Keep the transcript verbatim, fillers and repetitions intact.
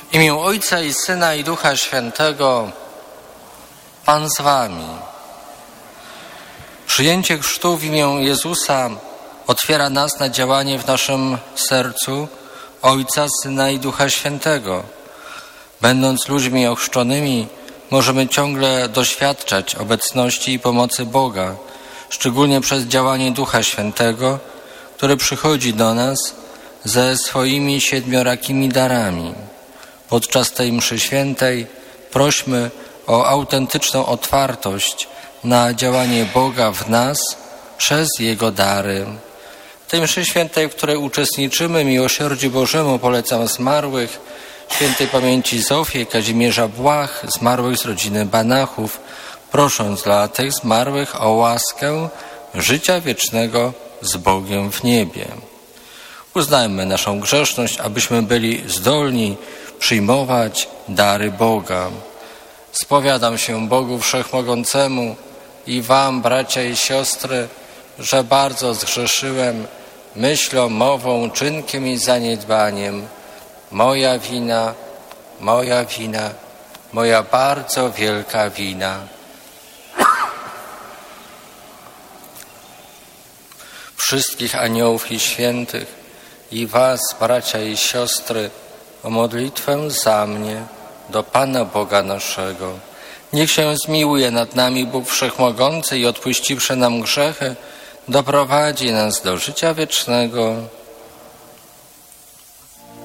W imię Ojca i Syna i Ducha Świętego, Pan z wami. Przyjęcie chrztu w imię Jezusa otwiera nas na działanie w naszym sercu Ojca, Syna i Ducha Świętego. Będąc ludźmi ochrzczonymi, możemy ciągle doświadczać obecności i pomocy Boga, szczególnie przez działanie Ducha Świętego, który przychodzi do nas ze swoimi siedmiorakimi darami. Podczas tej mszy świętej prośmy o autentyczną otwartość na działanie Boga w nas przez Jego dary. W tej mszy świętej, w której uczestniczymy, miłosierdziu Bożemu polecam zmarłych, świętej pamięci Zofię, Kazimierza Błach, zmarłych z rodziny Banachów, prosząc dla tych zmarłych o łaskę życia wiecznego z Bogiem w niebie. Uznajmy naszą grzeszność, abyśmy byli zdolni przyjmować dary Boga. Spowiadam się Bogu Wszechmogącemu i wam, bracia i siostry, że bardzo zgrzeszyłem myślą, mową, czynkiem i zaniedbaniem. Moja wina, moja wina, moja bardzo wielka wina. Wszystkich aniołów i świętych i was, bracia i siostry, o modlitwę za mnie do Pana Boga naszego. Niech się zmiłuje nad nami Bóg Wszechmogący i odpuściwszy nam grzechy, doprowadzi nas do życia wiecznego.